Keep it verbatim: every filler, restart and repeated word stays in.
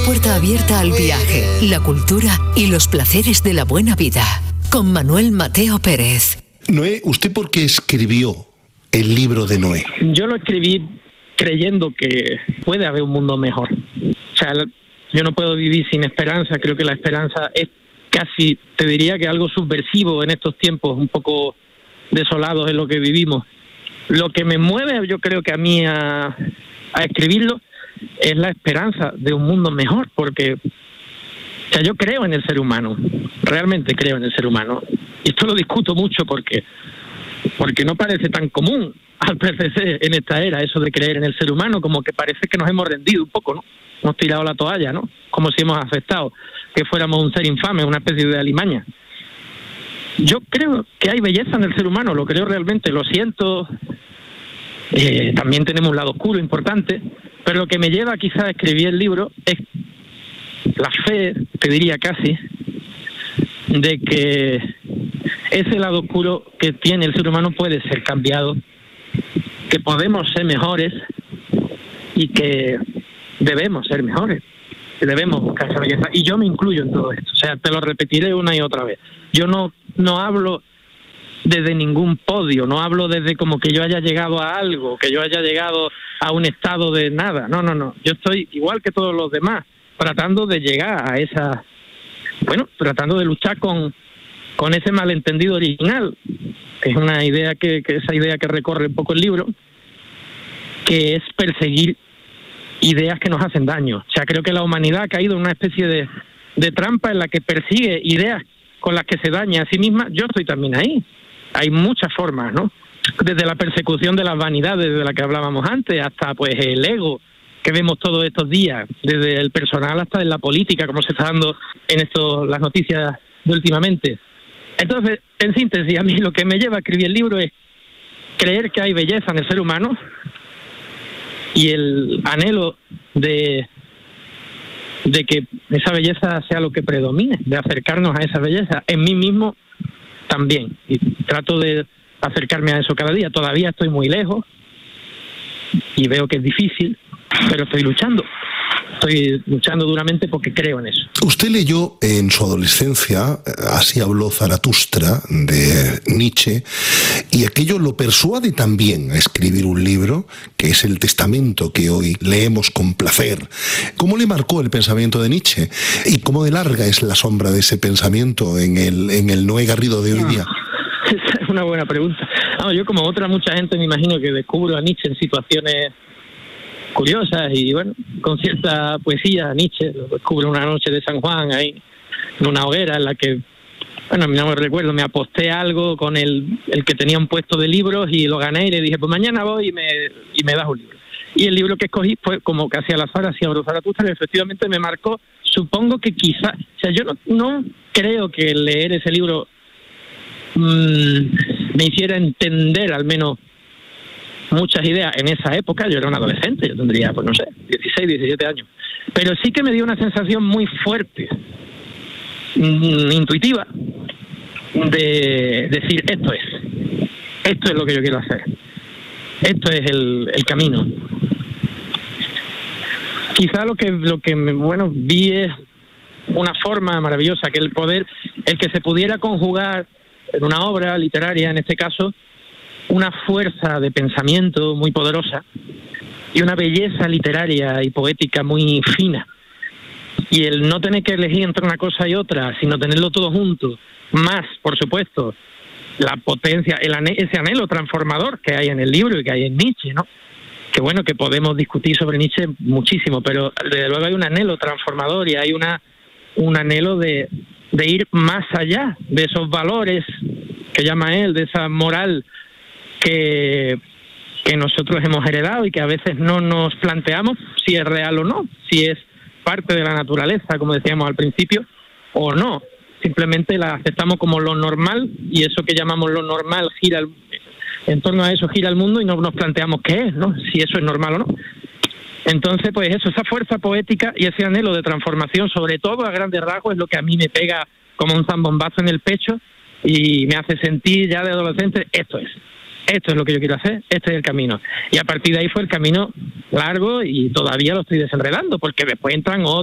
Puerta abierta al viaje, la cultura y los placeres de la buena vida. Con Manuel Mateo Pérez. Noé, ¿usted por qué escribió el libro de Noé? Yo lo escribí creyendo que puede haber un mundo mejor. O sea, yo no puedo vivir sin esperanza. Creo que la esperanza es casi, te diría que algo subversivo en estos tiempos, un poco desolados en lo que vivimos. Lo que me mueve, yo creo que a mí a, a escribirlo, es la esperanza de un mundo mejor, porque o sea, yo creo en el ser humano, realmente creo en el ser humano. Y esto lo discuto mucho porque, porque no parece tan común al P C C en esta era, eso de creer en el ser humano, como que parece que nos hemos rendido un poco, ¿no? Hemos tirado la toalla, ¿no? Como si hemos aceptado que fuéramos un ser infame, una especie de alimaña. Yo creo que hay belleza en el ser humano, lo creo realmente, lo siento. Eh, también tenemos un lado oscuro importante, pero lo que me lleva quizás a escribir el libro es la fe, te diría casi, de que ese lado oscuro que tiene el ser humano puede ser cambiado, que podemos ser mejores y que debemos ser mejores, que debemos buscar esa belleza. Y yo me incluyo en todo esto, o sea, te lo repetiré una y otra vez. Yo no, no hablo desde ningún podio, no hablo desde como que yo haya llegado a algo, que yo haya llegado a un estado de nada, no, no, no, yo estoy igual que todos los demás, tratando de llegar a esa, bueno, tratando de luchar con, con ese malentendido original, que es una idea que, que esa idea que recorre un poco el libro, que es perseguir ideas que nos hacen daño. O sea, creo que la humanidad ha caído en una especie de, de trampa en la que persigue ideas con las que se daña a sí misma. Yo estoy también ahí. Hay muchas formas, ¿no? Desde la persecución de las vanidades de la que hablábamos antes, hasta pues el ego que vemos todos estos días, desde el personal hasta en la política, como se está dando en esto, las noticias de últimamente. Entonces, en síntesis, a mí lo que me lleva a escribir el libro es creer que hay belleza en el ser humano y el anhelo de, de que esa belleza sea lo que predomine, de acercarnos a esa belleza en mí mismo también. Y trato de acercarme a eso cada día. Todavía estoy muy lejos y veo que es difícil, pero estoy luchando. Estoy luchando duramente porque creo en eso. Usted leyó en su adolescencia, Así habló Zaratustra, de Nietzsche, y aquello lo persuade también a escribir un libro, que es el Testamento, que hoy leemos con placer. ¿Cómo le marcó el pensamiento de Nietzsche? ¿Y cómo de larga es la sombra de ese pensamiento en el, en el Noé Garrido de hoy día? Esa es una buena pregunta. No, yo, como otra mucha gente, me imagino que descubro a Nietzsche en situaciones curiosas y, bueno, con cierta poesía. Nietzsche lo descubro una noche de San Juan, ahí en una hoguera en la que, bueno, no me recuerdo, me aposté algo con el, el que tenía un puesto de libros y lo gané y le dije, pues mañana voy y me, y me das un libro. Y el libro que escogí fue como casi al azar, Así habló Zaratustra, y efectivamente me marcó. Supongo que quizá, o sea, yo no, no creo que leer ese libro mmm, me hiciera entender al menos muchas ideas en esa época. Yo era un adolescente, yo tendría, pues no sé, dieciséis, diecisiete años. Pero sí que me dio una sensación muy fuerte, mmm, intuitiva, de decir, esto es, esto es lo que yo quiero hacer, esto es el, el camino. Quizá lo que, lo que bueno, vi es una forma maravillosa, que el poder, el que se pudiera conjugar en una obra literaria, en este caso, una fuerza de pensamiento muy poderosa y una belleza literaria y poética muy fina. Y el no tener que elegir entre una cosa y otra, sino tenerlo todo junto, más, por supuesto, la potencia, el ane- ese anhelo transformador que hay en el libro y que hay en Nietzsche, ¿no? Que bueno, que podemos discutir sobre Nietzsche muchísimo, pero desde luego hay un anhelo transformador y hay una un anhelo de, de ir más allá de esos valores que llama él, de esa moral que, que nosotros hemos heredado y que a veces no nos planteamos si es real o no, si es parte de la naturaleza, como decíamos al principio, o no. Simplemente la aceptamos como lo normal y eso que llamamos lo normal gira el, en torno a eso gira el mundo y no nos planteamos qué es, ¿no? Si eso es normal o no. Entonces, pues eso, esa fuerza poética y ese anhelo de transformación, sobre todo a grandes rasgos, es lo que a mí me pega como un zambombazo en el pecho y me hace sentir ya de adolescente, esto es, esto es lo que yo quiero hacer, este es el camino. Y a partir de ahí fue el camino largo y todavía lo estoy desenredando, porque después entran otros